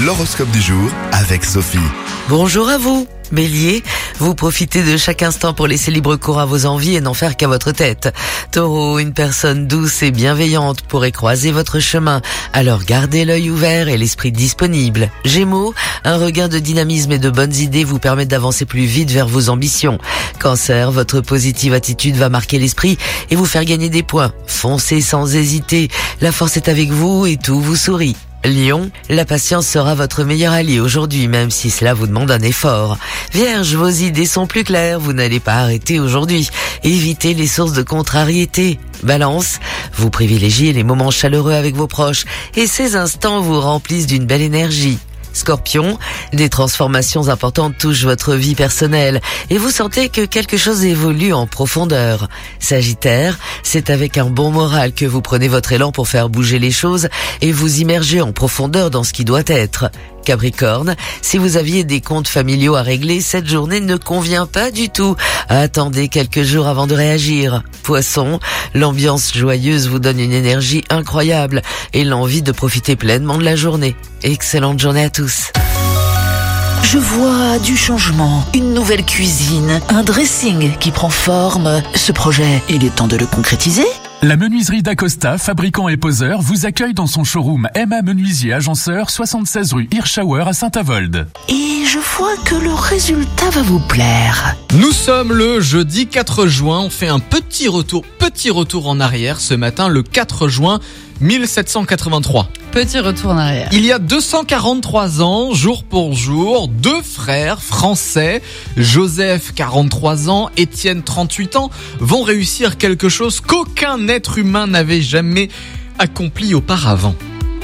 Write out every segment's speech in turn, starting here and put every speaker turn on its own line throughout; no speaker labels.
L'horoscope du jour avec Sophie.
Bonjour à vous, Bélier. Vous profitez de chaque instant pour laisser libre cours à vos envies et n'en faire qu'à votre tête. Taureau, une personne douce et bienveillante pourrait croiser votre chemin. Alors gardez l'œil ouvert et l'esprit disponible. Gémeaux, un regain de dynamisme et de bonnes idées vous permettent d'avancer plus vite vers vos ambitions. Cancer, votre positive attitude va marquer l'esprit et vous faire gagner des points. Foncez sans hésiter. La force est avec vous et tout vous sourit. Lion, la patience sera votre meilleur allié aujourd'hui, même si cela vous demande un effort. Vierge, vos idées sont plus claires, vous n'allez pas arrêter aujourd'hui. Évitez les sources de contrariété. Balance, vous privilégiez les moments chaleureux avec vos proches et ces instants vous remplissent d'une belle énergie. Scorpion, des transformations importantes touchent votre vie personnelle et vous sentez que quelque chose évolue en profondeur. Sagittaire, c'est avec un bon moral que vous prenez votre élan pour faire bouger les choses et vous immergez en profondeur dans ce qui doit être. Capricorne, si vous aviez des comptes familiaux à régler, cette journée ne convient pas du tout. Attendez quelques jours avant de réagir. Poisson, l'ambiance joyeuse vous donne une énergie incroyable et l'envie de profiter pleinement de la journée. Excellente journée à tous.
Je vois du changement, une nouvelle cuisine, un dressing qui prend forme. Ce projet, il est temps de le concrétiser.
La menuiserie d'Acosta, fabricant et poseur, vous accueille dans son showroom Emma Menuisier Agenceur, 76 rue Hirschauer à Saint-Avold.
Et je vois que le résultat va vous plaire.
Nous sommes le jeudi 4 juin, on fait un petit retour en arrière ce matin, le 4 juin 1783.
Petit retour en arrière.
Il y a 243 ans, jour pour jour, deux frères français, Joseph 43 ans, Étienne 38 ans, vont réussir quelque chose qu'aucun être humain n'avait jamais accompli auparavant.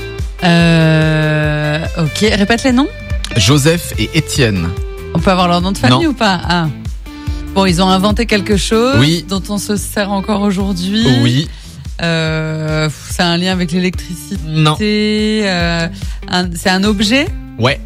Ok, répète les noms.
Joseph et Étienne.
On peut avoir leur nom de famille
Non.
ou pas? Ah. Bon, ils ont inventé quelque chose
Oui.
dont on se sert encore aujourd'hui.
Oui.
C'est un lien avec l'électricité.
Non.
C'est un objet
Ouais.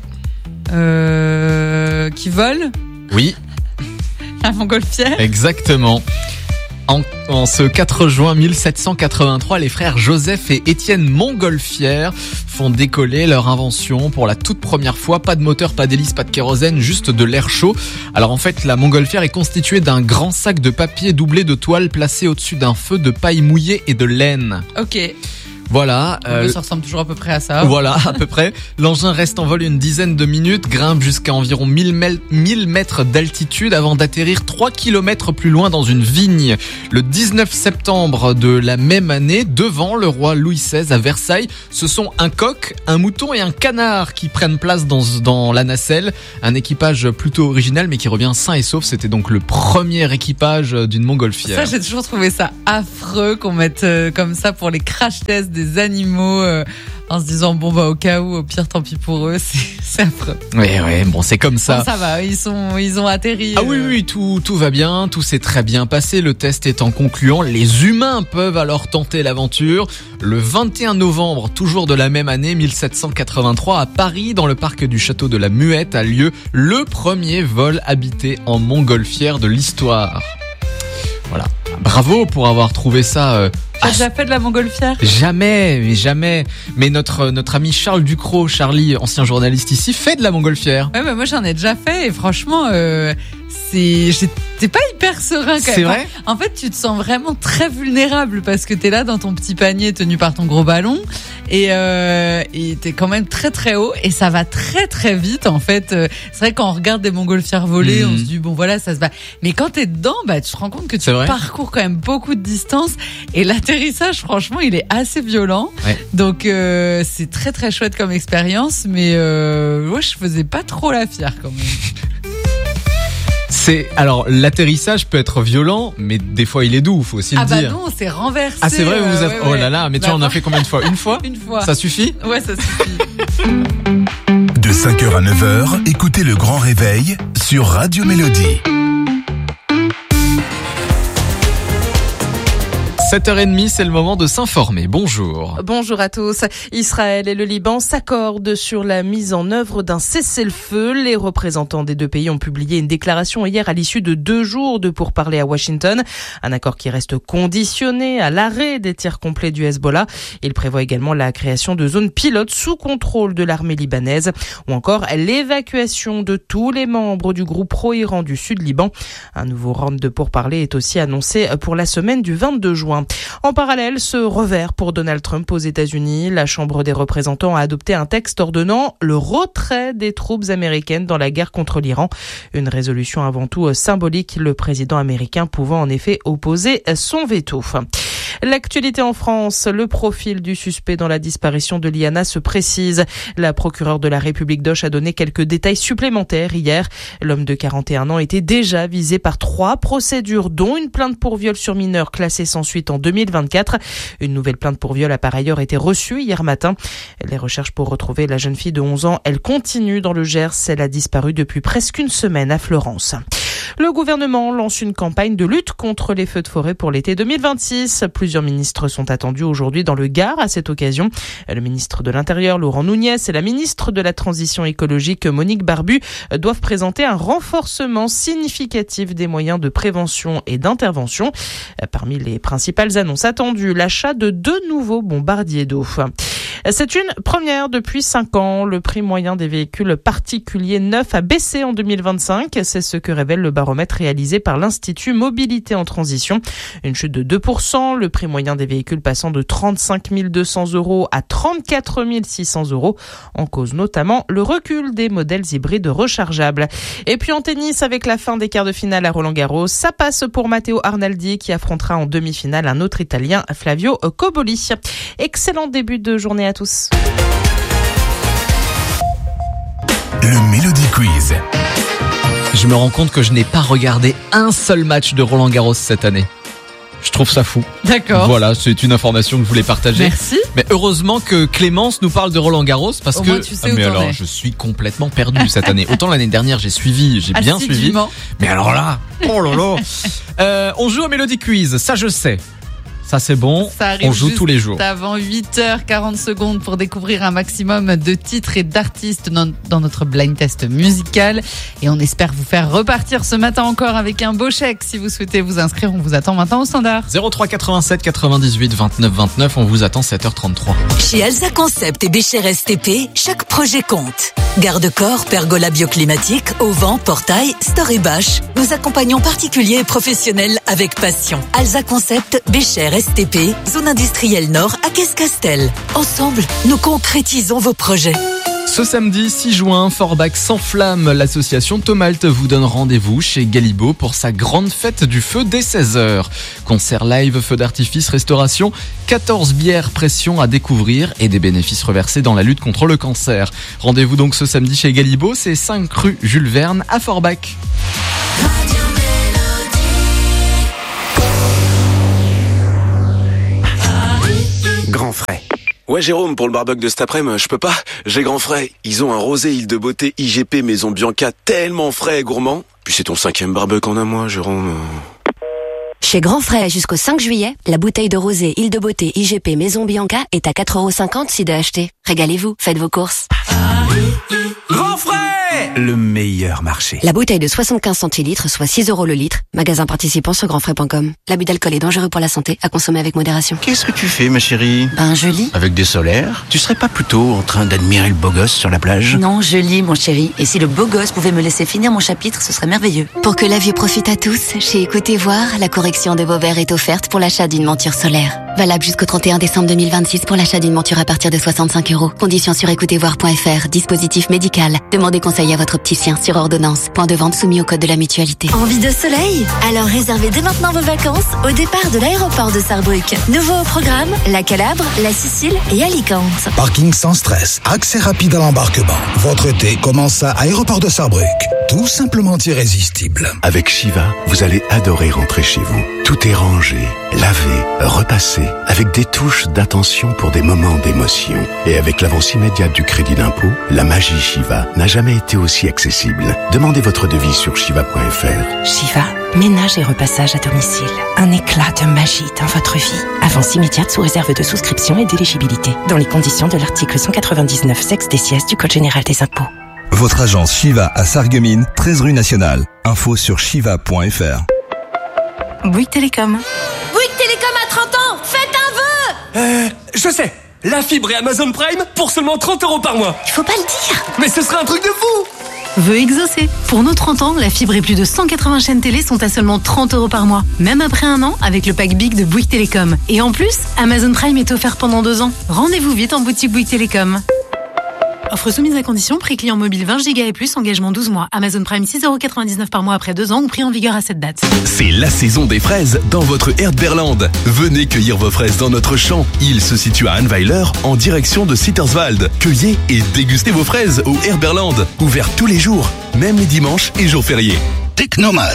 qui vole.
Oui.
La montgolfière.
Exactement. En ce 4 juin 1783, les frères Joseph et Étienne Montgolfière font décoller leur invention pour la toute première fois. Pas de moteur, pas d'hélice, pas de kérosène, juste de l'air chaud. Alors en fait, la montgolfière est constituée d'un grand sac de papier doublé de toile placé au-dessus d'un feu de paille mouillée et de laine.
Ok.
Voilà.
Ça ressemble toujours à peu près à ça.
Voilà, à peu près. L'engin reste en vol une dizaine de minutes, grimpe jusqu'à environ 1000 mètres d'altitude avant d'atterrir 3 km plus loin dans une vigne. Le 19 septembre de la même année, devant le roi Louis XVI à Versailles, ce sont un coq, un mouton et un canard qui prennent place dans la nacelle. Un équipage plutôt original mais qui revient sain et sauf. C'était donc le premier équipage d'une montgolfière.
Ça, j'ai toujours trouvé ça affreux qu'on mette comme ça pour les crash tests des animaux en se disant bon bah au cas où, au pire tant pis pour eux, c'est affreux.
Oui, bon c'est comme ça.
Bon, ça va, ils ont atterri.
Ah oui, tout va bien, tout s'est très bien passé, le test étant concluant, les humains peuvent alors tenter l'aventure. Le 21 novembre, toujours de la même année, 1783, à Paris, dans le parc du château de la Muette, a lieu le premier vol habité en montgolfière de l'histoire. Voilà. Bravo pour avoir trouvé ça.
T'as déjà fait de la montgolfière?
Jamais. Mais notre ami Charles Ducrot, Charlie, ancien journaliste ici, fait de la montgolfière.
Ouais, bah moi j'en ai déjà fait et franchement, j'étais pas hyper serein quand même.
C'est vrai?
En fait, tu te sens vraiment très vulnérable parce que t'es là dans ton petit panier tenu par ton gros ballon et t'es quand même très très haut et ça va très très vite en fait. C'est vrai quand on regarde des montgolfières voler, on se dit bon voilà ça se va. Mais quand t'es dedans, bah tu te rends compte que tu parcours quand même beaucoup de distance et l'atterrissage franchement il est assez violent.
Ouais.
Donc c'est très très chouette comme expérience, mais ouais je faisais pas trop la fière quand même.
Alors l'atterrissage peut être violent, mais des fois il est doux, faut aussi le dire.
Ah bah non, c'est renversé.
Ah c'est vrai, vous êtes...
ouais.
Oh là là, mais tu en as fait combien de fois? Une fois?
Une fois.
Ça suffit?
Ouais, ça suffit.
De 5h à 9h, écoutez le Grand Réveil sur Radio Mélodie.
7h30, c'est le moment de s'informer. Bonjour.
Bonjour à tous. Israël et le Liban s'accordent sur la mise en œuvre d'un cessez-le-feu. Les représentants des deux pays ont publié une déclaration hier à l'issue de 2 jours de pourparlers à Washington. Un accord qui reste conditionné à l'arrêt des tirs complets du Hezbollah. Il prévoit également la création de zones pilotes sous contrôle de l'armée libanaise ou encore l'évacuation de tous les membres du groupe pro-Iran du Sud-Liban. Un nouveau round de pourparlers est aussi annoncé pour la semaine du 22 juin. En parallèle, ce revers pour Donald Trump aux États-Unis. La Chambre des représentants a adopté un texte ordonnant le retrait des troupes américaines dans la guerre contre l'Iran. Une résolution avant tout symbolique, le président américain pouvant en effet opposer son veto. L'actualité en France, le profil du suspect dans la disparition de Liana se précise. La procureure de la République d'Auch a donné quelques détails supplémentaires hier. L'homme de 41 ans était déjà visé par 3 procédures, dont une plainte pour viol sur mineur classée sans suite en 2024. Une nouvelle plainte pour viol a par ailleurs été reçue hier matin. Les recherches pour retrouver la jeune fille de 11 ans, elles continuent dans le Gers. Elle a disparu depuis presque une semaine à Fleurance. Le gouvernement lance une campagne de lutte contre les feux de forêt pour l'été 2026. Plusieurs ministres sont attendus aujourd'hui dans le Gard à cette occasion. Le ministre de l'Intérieur, Laurent Nunez, et la ministre de la Transition écologique, Monique Barbu, doivent présenter un renforcement significatif des moyens de prévention et d'intervention. Parmi les principales annonces attendues, l'achat de 2 nouveaux bombardiers d'eau. C'est une première depuis 5 ans. Le prix moyen des véhicules particuliers neufs a baissé en 2025. C'est ce que révèle le baromètre réalisé par l'Institut Mobilité en Transition. Une chute de 2%. Le prix moyen des véhicules passant de 35 200 € à 34 600 €. En cause notamment le recul des modèles hybrides rechargeables. Et puis en tennis, avec la fin des quarts de finale à Roland-Garros, ça passe pour Matteo Arnaldi qui affrontera en demi-finale un autre Italien, Flavio Cobolli. Excellent début de journée à tous.
Le Mélodie Quiz.
Je me rends compte que je n'ai pas regardé un seul match de Roland-Garros cette année. Je trouve ça fou.
D'accord.
Voilà, c'est une information que je voulais partager.
Merci.
Mais heureusement que Clémence nous parle de Roland-Garros parce
Au
que
moins, tu sais où
mais
t'en
alors
es.
je suis complètement perdu cette année. Autant l'année dernière j'ai bien suivi.
Assidûment.
Mais alors là, oh là là. On joue au Mélodie Quiz, ça je sais. Ça c'est bon,
Ça arrive
on joue
juste
tous les jours.
Avant 8h40 pour découvrir un maximum de titres et d'artistes dans notre blind test musical. Et on espère vous faire repartir ce matin encore avec un beau chèque. Si vous souhaitez vous inscrire, on vous attend maintenant au standard.
03 87 98 29 29, on vous attend 7h33.
Chez Alsa Concept et Bécher STP, chaque projet compte. Garde-corps, pergola bioclimatique, auvent, portail, store et bâche. Nous accompagnons particuliers et professionnels avec passion. Alsa Concept, Bécher STP, zone industrielle nord à Caisse-Castel. Ensemble, nous concrétisons vos projets.
Ce samedi 6 juin, Forbach s'enflamme. L'association Tomalt vous donne rendez-vous chez Galibo pour sa grande fête du feu dès 16h. Concert live, feu d'artifice, restauration, 14 bières pression à découvrir et des bénéfices reversés dans la lutte contre le cancer. Rendez-vous donc ce samedi chez Galibo, c'est 5 rue Jules Verne à Forbach.
Grand frais. Ouais Jérôme, pour le barbecue de cet après-midi, je peux pas. J'ai grand frais. Ils ont un rosé Île de Beauté IGP Maison Bianca tellement frais et gourmand. Puis c'est ton 5e barbecue en un mois, Jérôme.
Chez Grand Frais, jusqu'au 5 juillet, la bouteille de rosé Île de Beauté IGP Maison Bianca est à 4,50 € si d'acheter. Régalez-vous, faites vos courses.
Grand frais! Le meilleur marché.
La bouteille de 75 centilitres, soit 6 € le litre. Magasin participant sur grandfrais.com. L'abus d'alcool est dangereux pour la santé, à consommer avec modération.
Qu'est-ce que tu fais, ma chérie?
Je lis.
Avec des solaires? Tu serais pas plutôt en train d'admirer le beau gosse sur la plage?
Non, je lis, mon chéri. Et si le beau gosse pouvait me laisser finir mon chapitre, ce serait merveilleux. Pour que la vue profite à tous, chez Écoutez Voir, la correction de vos verres est offerte pour l'achat d'une monture solaire. Valable jusqu'au 31 décembre 2026 pour l'achat d'une monture à partir de 65 €. Conditions sur écoutezvoir.fr. Dispositif médical. Demandez conseil à votre opticien sur ordonnance. Point de vente soumis au code de la mutualité.
Envie de soleil? Alors réservez dès maintenant vos vacances au départ de l'aéroport de Sarrebruck. Nouveau au programme, la Calabre, la Sicile et Alicante.
Parking sans stress, accès rapide à l'embarquement. Votre été commence à Aéroport de Sarrebruck.
tout simplement irrésistible.
Avec Shiva, vous allez adorer rentrer chez vous. Tout est rangé, lavé, repassé, avec des touches d'attention pour des moments d'émotion. Et avec l'avance immédiate du crédit d'impôt, la magie Shiva n'a jamais été aussi accessible. Demandez votre devis sur shiva.fr.
Shiva, ménage et repassage à domicile. Un éclat de magie dans votre vie. Avance immédiate sous réserve de souscription et d'éligibilité. Dans les conditions de l'article 199 sexe des sièges du Code général des impôts.
Votre agence Shiva à Sarreguemines, 13 rue Nationale. Info sur shiva.fr.
Bouygues Télécom.
Bouygues Télécom à 30 ans, faites un vœu.
Je sais, la fibre et Amazon Prime pour seulement 30 € par mois.
Il faut pas le dire.
Mais ce serait un truc de fou.
Vœu exaucé. Pour nos 30 ans, la fibre et plus de 180 chaînes télé sont à seulement 30 € par mois. Même après un an, avec le pack Big de Bouygues Télécom. Et en plus, Amazon Prime est offert pendant 2 ans. Rendez-vous vite en boutique Bouygues Télécom. Offre soumise à condition, prix client mobile 20 Go et plus, engagement 12 mois. Amazon Prime 6,99 € par mois après 2 ans ou prix en vigueur à cette date.
C'est la saison des fraises dans votre Erdbeerland. Venez cueillir vos fraises dans notre champ. Il se situe à Annweiler, en direction de Sitterswald. Cueillez et dégustez vos fraises au Erdbeerland. Ouvert tous les jours, même les dimanches et jours fériés.
Technomat.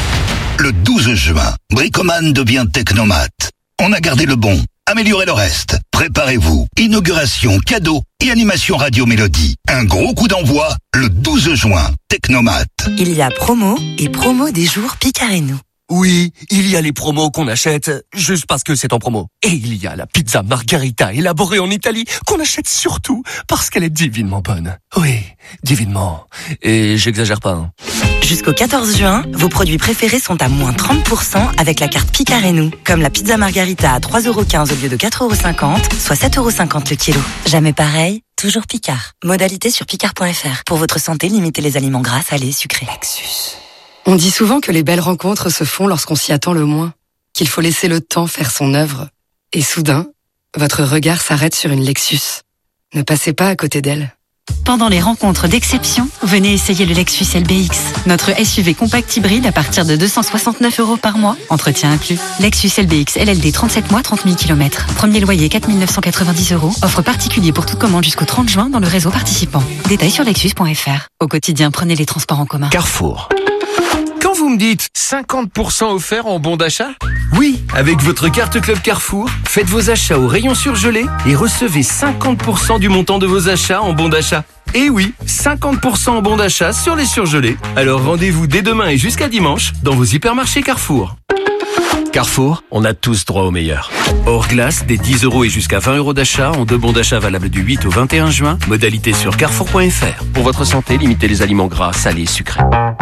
Le 12 juin, Bricoman devient Technomat. On a gardé le bon, amélioré le reste. Préparez-vous. Inauguration, cadeau et animation Radio Mélodie. Un gros coup d'envoi le 12 juin. Technomat.
Il y a promo et promo des jours Picareno.
Oui, il y a les promos qu'on achète juste parce que c'est en promo. Et il y a la pizza margarita élaborée en Italie qu'on achète surtout parce qu'elle est divinement bonne. Oui, divinement. Et j'exagère pas, hein.
Jusqu'au 14 juin, vos produits préférés sont à moins 30% avec la carte Picareno. Comme la pizza margarita à 3,15 € au lieu de 4,50 €, soit 7,50 € le kilo. Jamais pareil, toujours Picard. Modalité sur picard.fr. Pour votre santé, limitez les aliments gras, salés, sucrés.
Lexus. On dit souvent que les belles rencontres se font lorsqu'on s'y attend le moins, qu'il faut laisser le temps faire son œuvre. Et soudain, votre regard s'arrête sur une Lexus. Ne passez pas à côté d'elle.
Pendant les rencontres d'exception, venez essayer le Lexus LBX. Notre SUV compact hybride à partir de 269 € par mois, entretien inclus. Lexus LBX LLD 37 mois, 30 000 km. Premier loyer 4 990 €. Offre particulier pour toute commande jusqu'au 30 juin dans le réseau participant. Détails sur lexus.fr. Au quotidien, prenez les transports en commun.
Carrefour.
Quand vous me dites 50% offert en bon d'achat?
Oui, avec votre carte Club Carrefour, faites vos achats au rayon surgelé et recevez 50% du montant de vos achats en bon d'achat. Et oui, 50% en bon d'achat sur les surgelés. Alors rendez-vous dès demain et jusqu'à dimanche dans vos hypermarchés Carrefour. Carrefour, on a tous droit au meilleur. Hors glace, des 10 € et jusqu'à 20 € d'achat en 2 bons d'achat valables du 8 au 21 juin. Modalité sur carrefour.fr. Pour votre santé, limitez les aliments gras, salés et sucrés.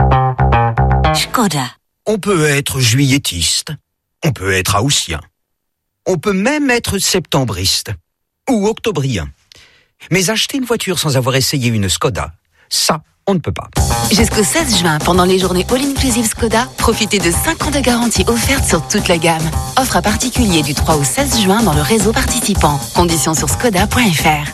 Skoda.
On peut être juilletiste, on peut être haussien, on peut même être septembriste ou octobrien. Mais acheter une voiture sans avoir essayé une Skoda, ça, on ne peut pas.
Jusqu'au 16 juin, pendant les journées All-Inclusive Skoda, profitez de 5 ans de garantie offerte sur toute la gamme. Offre à particulier du 3 au 16 juin dans le réseau participant. Conditions sur skoda.fr.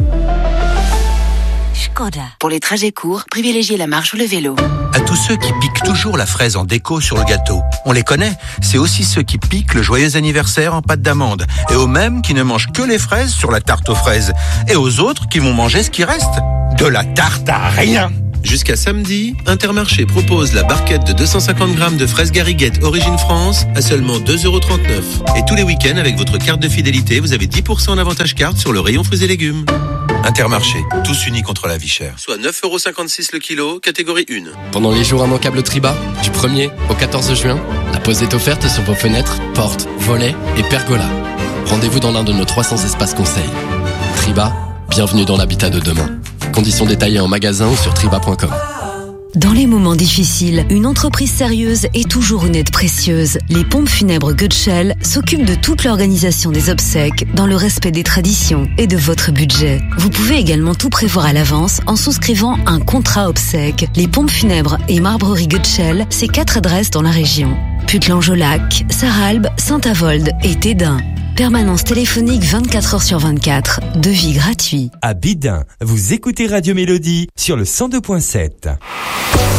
Skoda. Pour les trajets courts, privilégiez la marche ou le vélo.
À tous ceux qui piquent toujours la fraise en déco sur le gâteau. On les connaît, c'est aussi ceux qui piquent le joyeux anniversaire en pâte d'amande. Et aux mêmes qui ne mangent que les fraises sur la tarte aux fraises. Et aux autres qui vont manger ce qui reste. De la tarte à rien.
Jusqu'à samedi, Intermarché propose la barquette de 250 grammes de fraises Gariguette Origine France à seulement 2,39 €. Et tous les week-ends, avec votre carte de fidélité, vous avez 10% d'avantage carte sur le rayon fruits et légumes.
Intermarché, tous unis contre la vie chère.
Soit 9,56 € le kilo, catégorie 1.
Pendant les jours immanquables Triba, du 1er au 14 juin, la pause est offerte sur vos fenêtres, portes, volets et pergolas. Rendez-vous dans l'un de nos 300 espaces conseils. Triba, bienvenue dans l'habitat de demain. Conditions détaillées en magasin ou sur triba.com.
Dans les moments difficiles, une entreprise sérieuse est toujours une aide précieuse. Les pompes funèbres Gutschel s'occupent de toute l'organisation des obsèques dans le respect des traditions et de votre budget. Vous pouvez également tout prévoir à l'avance en souscrivant un contrat obsèques. Les pompes funèbres et marbrerie Gutschel, c'est 4 adresses dans la région. Putlan-Jolac, Sarralbe, Saint-Avold et Tédin. Permanence téléphonique 24 h sur 24. Devis gratuit.
À Bidin, vous écoutez Radio Mélodie sur le 102.7.